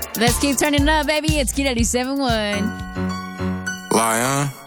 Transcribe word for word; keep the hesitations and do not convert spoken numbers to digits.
Let's keep turning it up, baby. It's Key ninety-seven point one. Lion.